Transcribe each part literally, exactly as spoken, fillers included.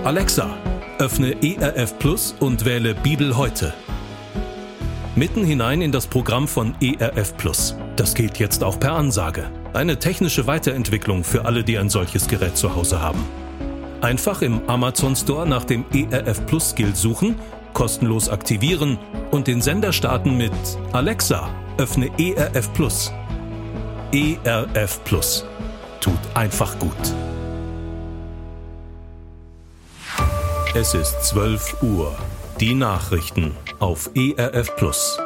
Alexa, öffne E R F Plus und wähle Bibel heute. Mitten hinein in das Programm von E R F Plus. Das geht jetzt auch per Ansage. Eine technische Weiterentwicklung für alle, die ein solches Gerät zu Hause haben. Einfach im Amazon Store nach dem E R F Plus Skill suchen, kostenlos aktivieren und den Sender starten mit Alexa, öffne E R F Plus. E R F Plus. Tut einfach gut. Es ist zwölf Uhr. Die Nachrichten auf E R F Plus.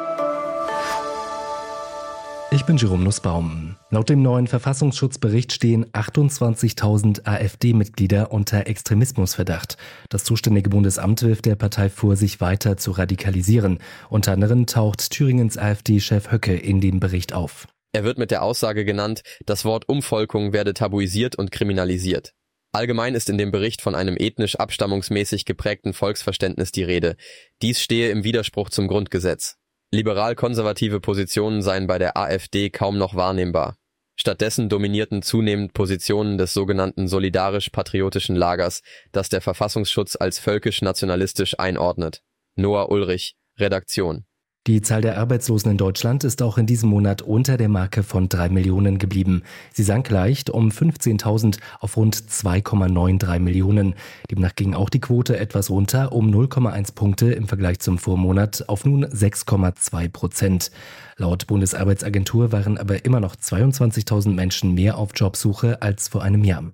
Ich bin Jerome Nussbaum. Laut dem neuen Verfassungsschutzbericht stehen achtundzwanzigtausend AfD-Mitglieder unter Extremismusverdacht. Das zuständige Bundesamt wirft der Partei vor, sich weiter zu radikalisieren. Unter anderem taucht Thüringens AfD-Chef Höcke in dem Bericht auf. Er wird mit der Aussage genannt, das Wort Umvolkung werde tabuisiert und kriminalisiert. Allgemein ist in dem Bericht von einem ethnisch abstammungsmäßig geprägten Volksverständnis die Rede. Dies stehe im Widerspruch zum Grundgesetz. Liberal-konservative Positionen seien bei der AfD kaum noch wahrnehmbar. Stattdessen dominierten zunehmend Positionen des sogenannten solidarisch-patriotischen Lagers, das der Verfassungsschutz als völkisch-nationalistisch einordnet. Noah Ulrich, Redaktion. Die Zahl der Arbeitslosen in Deutschland ist auch in diesem Monat unter der Marke von drei Millionen geblieben. Sie sank leicht um fünfzehntausend auf rund zwei Komma dreiundneunzig Millionen. Demnach ging auch die Quote etwas runter um null Komma eins Punkte im Vergleich zum Vormonat auf nun sechs Komma zwei Prozent. Laut Bundesarbeitsagentur waren aber immer noch zweiundzwanzigtausend Menschen mehr auf Jobsuche als vor einem Jahr.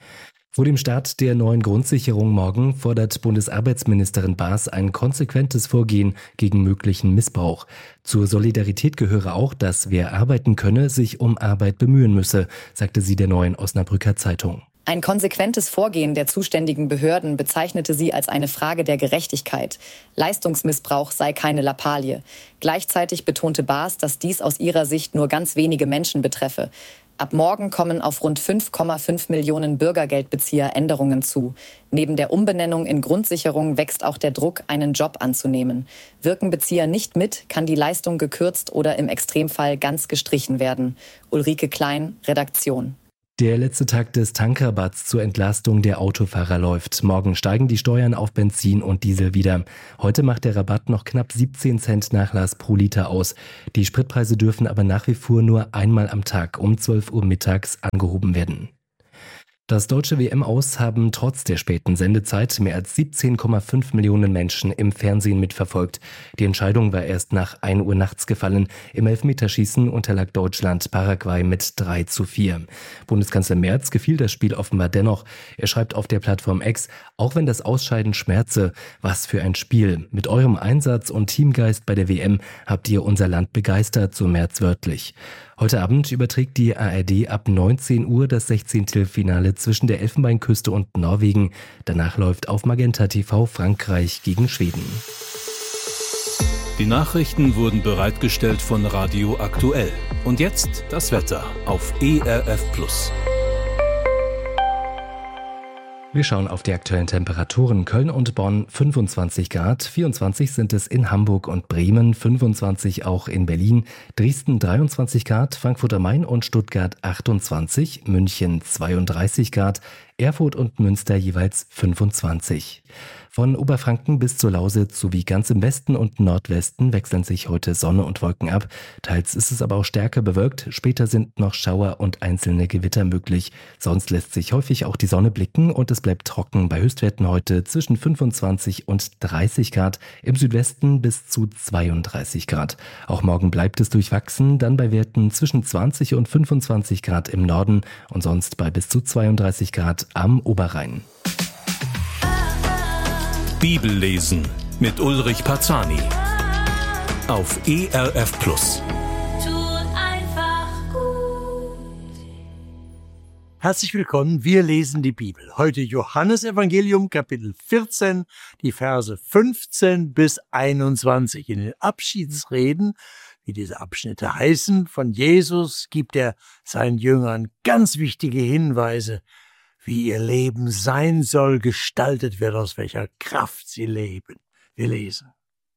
Vor dem Start der neuen Grundsicherung morgen fordert Bundesarbeitsministerin Baas ein konsequentes Vorgehen gegen möglichen Missbrauch. Zur Solidarität gehöre auch, dass wer arbeiten könne, sich um Arbeit bemühen müsse, sagte sie der Neuen Osnabrücker Zeitung. Ein konsequentes Vorgehen der zuständigen Behörden bezeichnete sie als eine Frage der Gerechtigkeit. Leistungsmissbrauch sei keine Lappalie. Gleichzeitig betonte Baas, dass dies aus ihrer Sicht nur ganz wenige Menschen betreffe. Ab morgen kommen auf rund fünf Komma fünf Millionen Bürgergeldbezieher Änderungen zu. Neben der Umbenennung in Grundsicherung wächst auch der Druck, einen Job anzunehmen. Wirken Bezieher nicht mit, kann die Leistung gekürzt oder im Extremfall ganz gestrichen werden. Ulrike Klein, Redaktion. Der letzte Tag des Tankrabatts zur Entlastung der Autofahrer läuft. Morgen steigen die Steuern auf Benzin und Diesel wieder. Heute macht der Rabatt noch knapp siebzehn Cent Nachlass pro Liter aus. Die Spritpreise dürfen aber nach wie vor nur einmal am Tag um zwölf Uhr mittags angehoben werden. Das deutsche W M-Aus haben trotz der späten Sendezeit mehr als siebzehn Komma fünf Millionen Menschen im Fernsehen mitverfolgt. Die Entscheidung war erst nach ein Uhr nachts gefallen. Im Elfmeterschießen unterlag Deutschland Paraguay mit drei zu vier. Bundeskanzler Merz gefiel das Spiel offenbar dennoch. Er schreibt auf der Plattform X, auch wenn das Ausscheiden schmerze, was für ein Spiel. Mit eurem Einsatz und Teamgeist bei der W M habt ihr unser Land begeistert, so Merz wörtlich. Heute Abend überträgt die A R D ab neunzehn Uhr das Sechzehntelfinale zwischen der Elfenbeinküste und Norwegen. Danach läuft auf Magenta T V Frankreich gegen Schweden. Die Nachrichten wurden bereitgestellt von Radio Aktuell. Und jetzt das Wetter auf E R F Plus. Wir schauen auf die aktuellen Temperaturen. Köln und Bonn fünfundzwanzig Grad, vierundzwanzig sind es in Hamburg und Bremen, fünfundzwanzig auch in Berlin, Dresden dreiundzwanzig Grad, Frankfurt am Main und Stuttgart achtundzwanzig, München zweiunddreißig Grad, Erfurt und Münster jeweils fünfundzwanzig. Von Oberfranken bis zur Lausitz sowie ganz im Westen und Nordwesten wechseln sich heute Sonne und Wolken ab. Teils ist es aber auch stärker bewölkt. Später sind noch Schauer und einzelne Gewitter möglich. Sonst lässt sich häufig auch die Sonne blicken und es bleibt trocken bei Höchstwerten heute zwischen fünfundzwanzig und dreißig Grad, im Südwesten bis zu zweiunddreißig Grad. Auch morgen bleibt es durchwachsen, dann bei Werten zwischen zwanzig und fünfundzwanzig Grad im Norden und sonst bei bis zu zweiunddreißig Grad am Oberrhein. Bibel lesen mit Ulrich Pazani auf E R F Plus. Tut einfach gut. Herzlich willkommen, wir lesen die Bibel. Heute Johannesevangelium, Kapitel vierzehn, die Verse fünfzehn bis einundzwanzig. In den Abschiedsreden, wie diese Abschnitte heißen, von Jesus gibt er seinen Jüngern ganz wichtige Hinweise, wie ihr Leben sein soll, gestaltet wird, aus welcher Kraft sie leben. Wir lesen.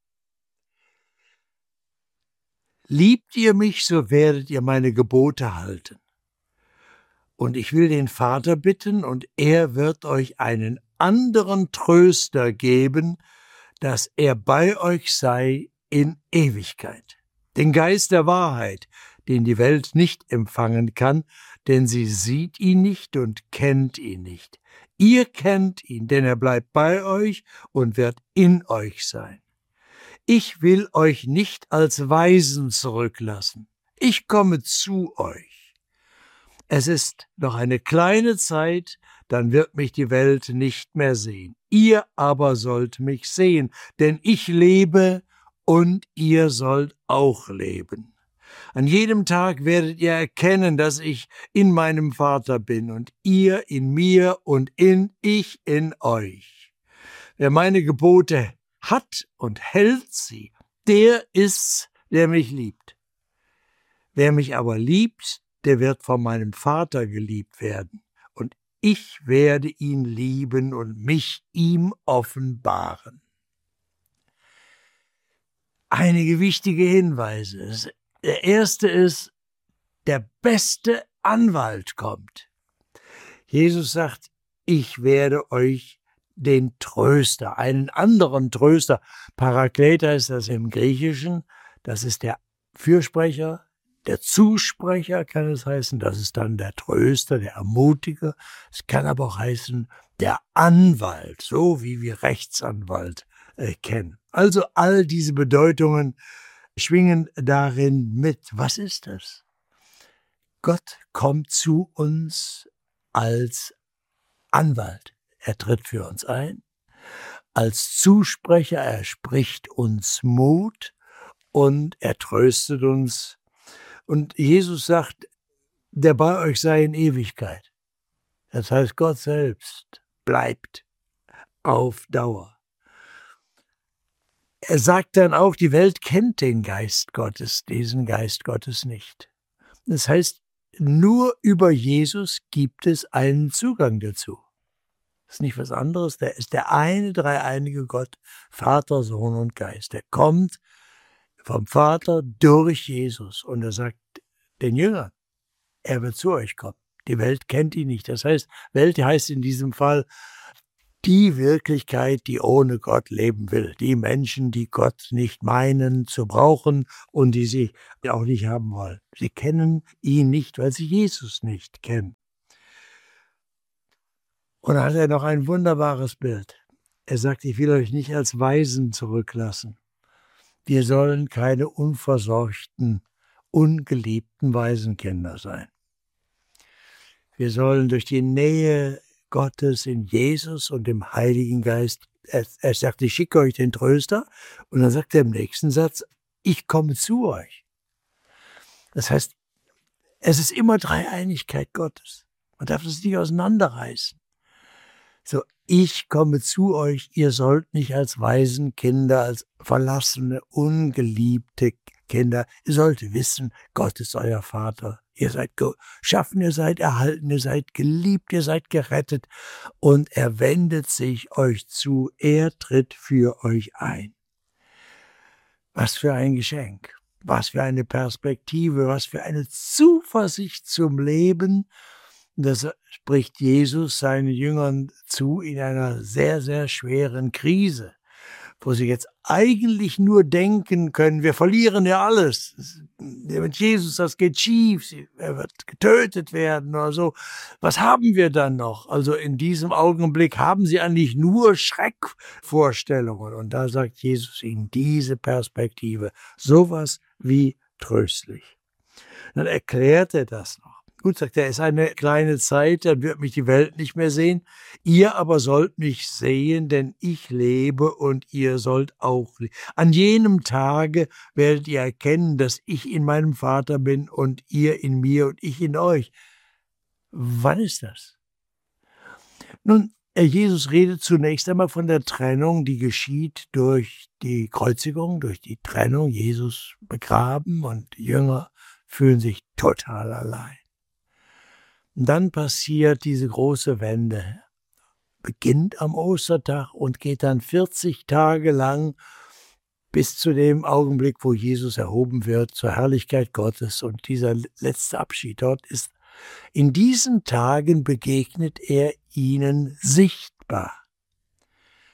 Liebt ihr mich, so werdet ihr meine Gebote halten. Und ich will den Vater bitten, und er wird euch einen anderen Tröster geben, dass er bei euch sei in Ewigkeit. Den Geist der Wahrheit, den die Welt nicht empfangen kann, denn sie sieht ihn nicht und kennt ihn nicht. Ihr kennt ihn, denn er bleibt bei euch und wird in euch sein. Ich will euch nicht als Waisen zurücklassen. Ich komme zu euch. Es ist noch eine kleine Zeit, dann wird mich die Welt nicht mehr sehen. Ihr aber sollt mich sehen, denn ich lebe und ihr sollt auch leben. An jedem Tag werdet ihr erkennen, dass ich in meinem Vater bin und ihr in mir und in ich in euch. Wer meine Gebote hat und hält sie, der ist's, der mich liebt. Wer mich aber liebt, der wird von meinem Vater geliebt werden, und ich werde ihn lieben und mich ihm offenbaren. Einige wichtige Hinweise. Der erste ist, der beste Anwalt kommt. Jesus sagt, ich werde euch den Tröster, einen anderen Tröster, Parakletos ist das im Griechischen, das ist der Fürsprecher, der Zusprecher kann es heißen, das ist dann der Tröster, der Ermutiger. Es kann aber auch heißen, der Anwalt, so wie wir Rechtsanwalt äh, kennen. Also all diese Bedeutungen schwingen darin mit. Was ist das? Gott kommt zu uns als Anwalt. Er tritt für uns ein. Als Zusprecher, er spricht uns Mut und er tröstet uns. Und Jesus sagt, der bei euch sei in Ewigkeit. Das heißt, Gott selbst bleibt auf Dauer. Er sagt dann auch, die Welt kennt den Geist Gottes, diesen Geist Gottes nicht. Das heißt, nur über Jesus gibt es einen Zugang dazu. Das ist nicht was anderes, der ist der eine, dreieinige Gott, Vater, Sohn und Geist. Der kommt vom Vater durch Jesus und er sagt den Jüngern, er wird zu euch kommen. Die Welt kennt ihn nicht. Das heißt, Welt heißt in diesem Fall die Wirklichkeit, die ohne Gott leben will. Die Menschen, die Gott nicht meinen zu brauchen und die sie auch nicht haben wollen. Sie kennen ihn nicht, weil sie Jesus nicht kennen. Und dann hat er noch ein wunderbares Bild. Er sagt, ich will euch nicht als Waisen zurücklassen. Wir sollen keine unversorgten, ungeliebten Waisenkinder sein. Wir sollen durch die Nähe Gottes in Jesus und dem Heiligen Geist, er, er sagt, ich schicke euch den Tröster, und dann sagt er im nächsten Satz, ich komme zu euch. Das heißt, es ist immer Dreieinigkeit Gottes. Man darf das nicht auseinanderreißen. So, ich komme zu euch, ihr sollt nicht als Waisenkinder, als verlassene, ungeliebte Kinder, ihr sollt wissen, Gott ist euer Vater. Ihr seid geschaffen, ihr seid erhalten, ihr seid geliebt, ihr seid gerettet, und er wendet sich euch zu, er tritt für euch ein. Was für ein Geschenk, was für eine Perspektive, was für eine Zuversicht zum Leben. Das spricht Jesus seinen Jüngern zu in einer sehr, sehr schweren Krise, wo sie jetzt eigentlich nur denken können, wir verlieren ja alles. Mit Jesus, das geht schief, er wird getötet werden oder so. Was haben wir dann noch? Also in diesem Augenblick haben sie eigentlich nur Schreckvorstellungen. Und da sagt Jesus ihnen diese Perspektive, sowas wie tröstlich. Dann erklärt er das noch. Gut, sagt er, es ist eine kleine Zeit, dann wird mich die Welt nicht mehr sehen. Ihr aber sollt mich sehen, denn ich lebe und ihr sollt auch leben. An jenem Tage werdet ihr erkennen, dass ich in meinem Vater bin und ihr in mir und ich in euch. Wann ist das? Nun, Jesus redet zunächst einmal von der Trennung, die geschieht durch die Kreuzigung, durch die Trennung. Jesus begraben und die Jünger fühlen sich total allein. Dann passiert diese große Wende, beginnt am Ostertag und geht dann vierzig Tage lang bis zu dem Augenblick, wo Jesus erhoben wird zur Herrlichkeit Gottes. Und dieser letzte Abschied dort ist, in diesen Tagen begegnet er ihnen sichtbar.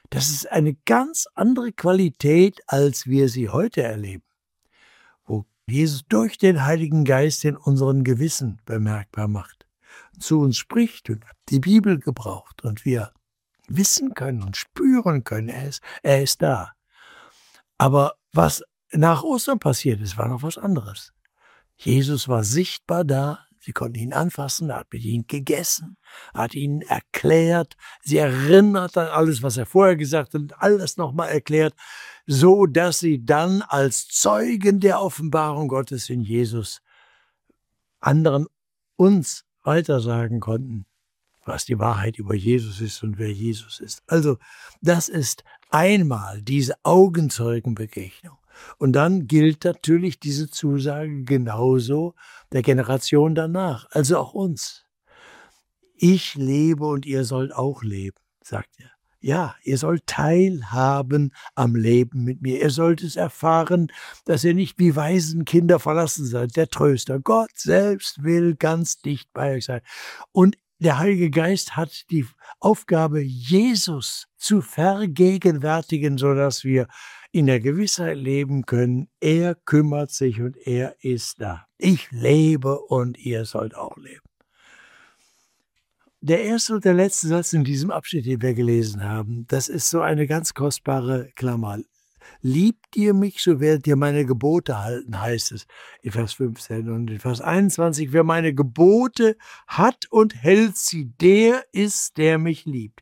Das ist eine ganz andere Qualität, als wir sie heute erleben, wo Jesus durch den Heiligen Geist in unseren Gewissen bemerkbar macht, zu uns spricht und die Bibel gebraucht und wir wissen können und spüren können, er ist, er ist da. Aber was nach Ostern passiert ist, war noch was anderes. Jesus war sichtbar da, sie konnten ihn anfassen, er hat mit ihnen gegessen, hat ihnen erklärt, sie erinnert an alles, was er vorher gesagt hat, und alles nochmal erklärt, so dass sie dann als Zeugen der Offenbarung Gottes in Jesus anderen uns weitersagen konnten, was die Wahrheit über Jesus ist und wer Jesus ist. Also das ist einmal diese Augenzeugenbegegnung. Und dann gilt natürlich diese Zusage genauso der Generation danach, also auch uns. Ich lebe und ihr sollt auch leben, sagt er. Ja, ihr sollt teilhaben am Leben mit mir. Ihr sollt es erfahren, dass ihr nicht wie Waisenkinder verlassen seid. Der Tröster, Gott selbst will ganz dicht bei euch sein. Und der Heilige Geist hat die Aufgabe, Jesus zu vergegenwärtigen, sodass wir in der Gewissheit leben können, er kümmert sich und er ist da. Ich lebe und ihr sollt auch leben. Der erste und der letzte Satz in diesem Abschnitt, den wir gelesen haben, das ist so eine ganz kostbare Klammer. Liebt ihr mich, so werdet ihr meine Gebote halten, heißt es in Vers fünfzehn. Und in Vers einundzwanzig, wer meine Gebote hat und hält sie, der ist, der mich liebt.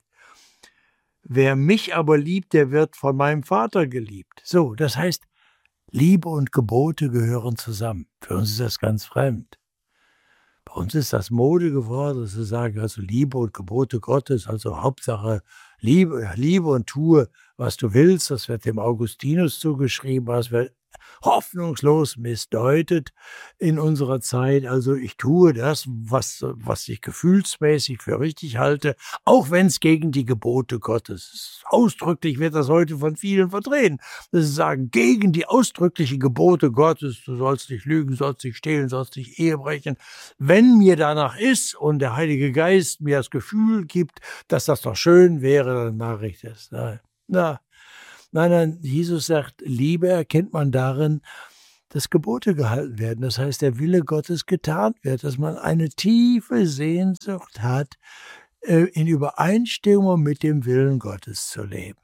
Wer mich aber liebt, der wird von meinem Vater geliebt. So, das heißt, Liebe und Gebote gehören zusammen. Für uns ist das ganz fremd. Bei uns ist das Mode geworden, zu sagen, also Liebe und Gebote Gottes, also Hauptsache Liebe, Liebe und tue, was du willst. Das wird dem Augustinus zugeschrieben, was wird hoffnungslos missdeutet in unserer Zeit. Also ich tue das, was, was ich gefühlsmäßig für richtig halte, auch wenn es gegen die Gebote Gottes ist. Ausdrücklich wird das heute von vielen verdrehen. Das ist sagen, gegen die ausdrücklichen Gebote Gottes, du sollst nicht lügen, sollst nicht stehlen, sollst nicht Ehe brechen. Wenn mir danach ist und der Heilige Geist mir das Gefühl gibt, dass das doch schön wäre, dann mache ich das. Na, na. Nein, nein, Jesus sagt, Liebe erkennt man darin, dass Gebote gehalten werden. Das heißt, der Wille Gottes getan wird, dass man eine tiefe Sehnsucht hat, in Übereinstimmung mit dem Willen Gottes zu leben.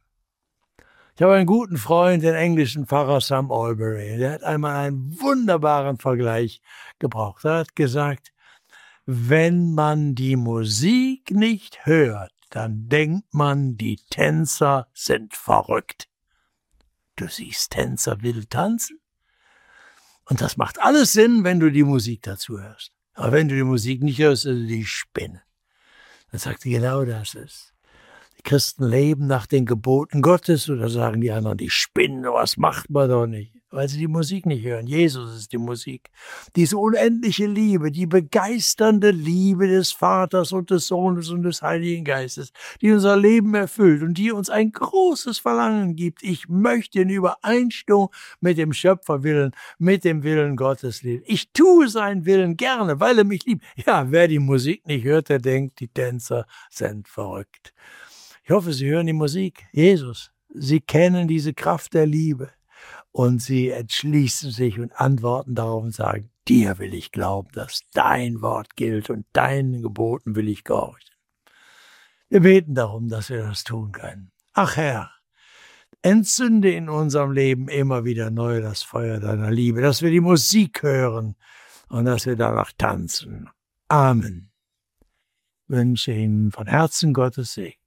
Ich habe einen guten Freund, den englischen Pfarrer Sam Albury, der hat einmal einen wunderbaren Vergleich gebraucht. Er hat gesagt, wenn man die Musik nicht hört, dann denkt man, die Tänzer sind verrückt. Du siehst Tänzer wild tanzen. Und das macht alles Sinn, wenn du die Musik dazu hörst. Aber wenn du die Musik nicht hörst, ist die Spinne. Dann sagt sie, genau das ist. Die Christen leben nach den Geboten Gottes oder sagen die anderen, die spinnen, was macht man doch nicht. Weil sie die Musik nicht hören. Jesus ist die Musik. Diese unendliche Liebe, die begeisternde Liebe des Vaters und des Sohnes und des Heiligen Geistes, die unser Leben erfüllt und die uns ein großes Verlangen gibt. Ich möchte in Übereinstimmung mit dem Schöpferwillen, mit dem Willen Gottes leben. Ich tue seinen Willen gerne, weil er mich liebt. Ja, wer die Musik nicht hört, der denkt, die Tänzer sind verrückt. Ich hoffe, Sie hören die Musik. Jesus, Sie kennen diese Kraft der Liebe. Und sie entschließen sich und antworten darauf und sagen, dir will ich glauben, dass dein Wort gilt und deinen Geboten will ich gehorchen. Wir beten darum, dass wir das tun können. Ach Herr, entzünde in unserem Leben immer wieder neu das Feuer deiner Liebe, dass wir die Musik hören und dass wir danach tanzen. Amen. Ich wünsche Ihnen von Herzen Gottes Segen.